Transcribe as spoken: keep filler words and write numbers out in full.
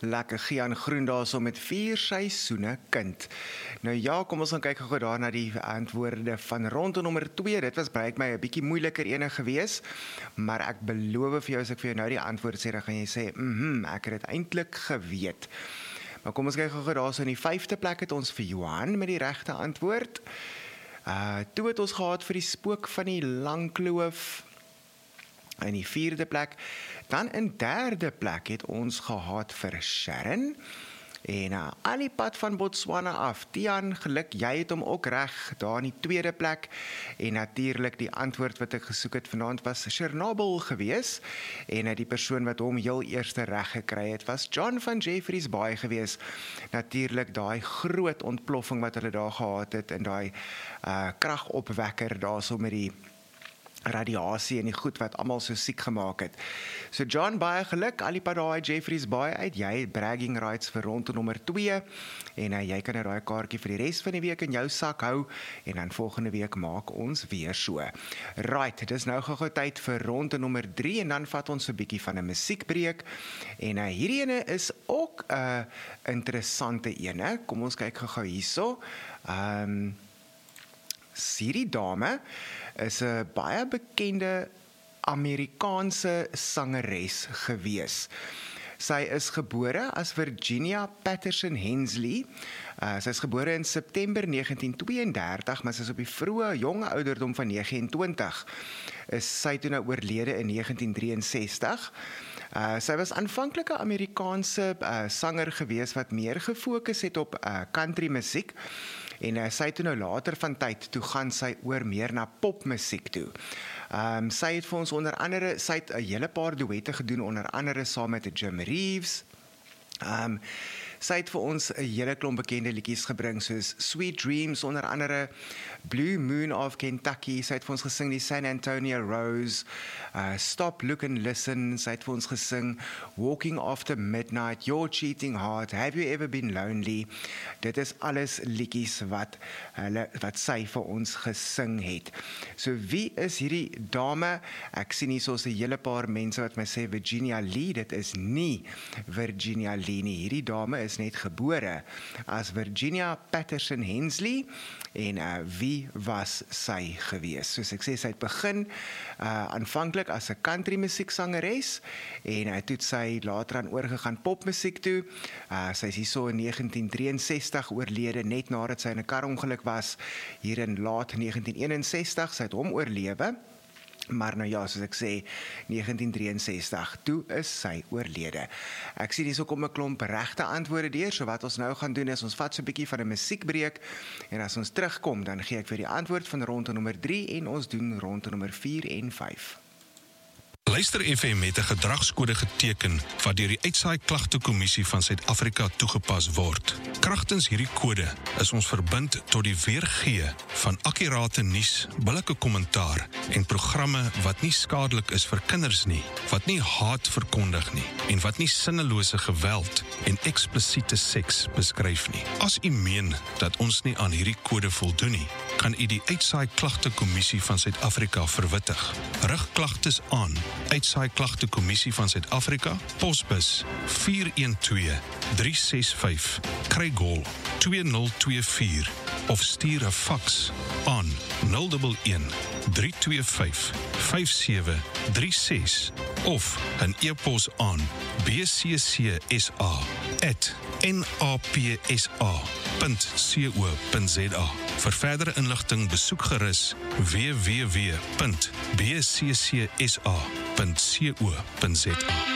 Lekker Gian Groen daar so met vier seisoene kind. Nou ja, kom ons gaan kyk gou daar na die antwoorde van ronde nommer twee. Dit was baie my 'n bietjie moeiliker ene gewees, maar ek beloof vir jou as ek vir jou nou die antwoord sê, dan gaan jy sê, mhm, ek het dit eintlik geweet. Maar kom ons kyk gou daar so in die vyfde plek het ons vir Johan met die regte antwoord. Uh, toe het ons gehad vir die spook van die Langkloof in die vierde plek. Dan in derde plek het ons gehad vir Sharon. En uh, al die pad van Botswana af. Tian, geluk, jy het hom ook reg daar in die tweede plek. En natuurlik die antwoord wat ek gesoek het vanaand was Chernobyl gewees. En uh, die persoon wat hom heel eerste reg gekry het was John van Jeffreys Bay gewees. Natuurlik daai groot ontploffing wat hulle daar gehad het en daai uh, kragopwekker daar so met die radiasie en die goed wat almal so siek gemaak het. So John, baie geluk, al die pad daai Jeffreys Bay uit, jy het bragging rights vir ronde nommer twee, en uh, jy kan nou daai kaartjie vir die res van die week in jou sak hou, en dan volgende week maak ons weer so. Right, dit is nou gou-gou tyd vir ronde nommer drie, en dan vat ons 'n bietjie van 'n musiekbreek, en uh, hierdie ene is ook 'n uh, interessante ene, kom ons kyk gou-gou hierso. Ehm um, hierdie dame is 'n baie bekende Amerikaanse sangeres gewees. Sy is gebore as Virginia Patterson Hensley. Uh, sy is gebore in September negentien tweeëndertig, maar sy is op die vroeë jonge ouderdom van negenentwintig is sy toe nou oorlede in negentien drieënsestig. Uh, sy was aanvanklik 'n Amerikaanse uh, sanger gewees wat meer gefokus het op uh, country musiek. En uh, sy het toe nou later van tyd, toe gaan sy oor meer na popmusiek toe. Um, sy het vir ons onder andere, sy het 'n hele paar duette gedoen, onder andere saam met Jim Reeves. Um, sy het vir ons 'n hele klomp bekende liedjies gebring, soos Sweet Dreams, onder andere Blue Moon of Kentucky, sy het vir ons gesing die San Antonio Rose, uh, Stop, Look and Listen, sy het vir ons gesing Walking After Midnight, Your Cheating Heart, Have You Ever Been Lonely. Dit is alles liedjies wat, uh, wat sy vir ons gesing het. So wie is hierdie dame? Ek sien hier soos 'n hele paar mense wat my sê Virginia Lee, dit is nie Virginia Lee nie. Hierdie dame is net gebore as Virginia Patterson Hensley, en uh, wie was sy gewees? Soos ek sê, sy het begin uh, aanvanklik as 'n country musieksangeres, en uh, toe het sy later aan oorgegaan popmusiek toe. Uh, sy is hier so in negentien drieënsestig oorlede, net nadat sy in 'n karongeluk was, hier in laat negentien eenensestig, sy het hom oorlewe. Maar nou ja, soos ek sê, negentien drieënsestig, toe is sy oorlede. Ek sien hier so kom 'n klomp regte antwoorde deur, so wat ons nou gaan doen is, ons vat so 'n bietjie van 'n musiekbreek, en as ons terugkom, dan gee ek vir die antwoord van ronde nommer drie, en ons doen ronde nommer vier en vyf. Luister F M het 'n gedragskode geteken wat deur die Uitsaai Klagtekommissie van Suid-Afrika toegepas word. Kragtens hierdie kode is ons verbind tot die weergee van akkurate nuus, billike kommentaar en programme wat nie skadelik is vir kinders nie, wat nie haat verkondig nie en wat nie sinnelose geweld en eksplisiete seks beskryf nie. As u meen dat ons nie aan hierdie kode voldoen nie, kan u die Uitsaai Klagtekommissie van Suid-Afrika verwittig. Rig klagtes aan Uitsaai Klagtekommissie van Suid-Afrika, posbus vier een twee drie ses vyf, Craig twee nul twee vier, of stuur 'n faks aan nul een een drie twee vyf vyf sewe drie ses of 'n e-pos aan b c c s a at n a p s a punt co punt z a. Vir verdere inligting besoek gerus w w w punt b c c s a punt co punt z a.